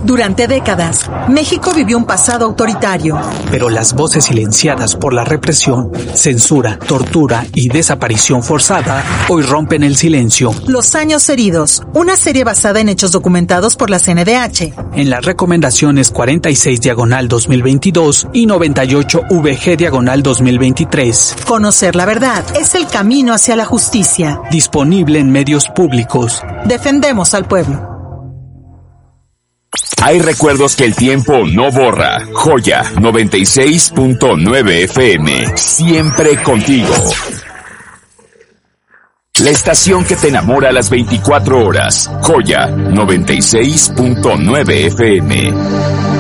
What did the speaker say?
Durante décadas, México vivió un pasado autoritario. Pero las voces silenciadas por la represión, censura, tortura y desaparición forzada hoy rompen el silencio. Los años heridos, una serie basada en hechos documentados por la CNDH. En las recomendaciones 46/2022 y 98/VG/2023. Conocer la verdad es el camino hacia la justicia. Disponible en medios públicos. Defendemos al pueblo. Hay recuerdos que el tiempo no borra. Joya 96.9 FM. Siempre contigo. La estación que te enamora a las 24 horas. Joya 96.9 FM.